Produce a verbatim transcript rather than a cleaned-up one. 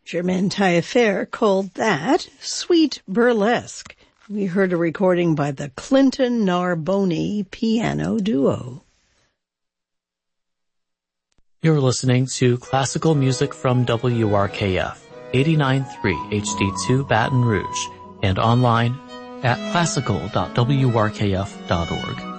Germaine Taillefer called that Sweet Burlesque. We heard a recording by the Clinton Narboni Piano Duo. You're listening to classical music from W R K F, eighty-nine point three H D two Baton Rouge, and online at classical dot w r k f dot org.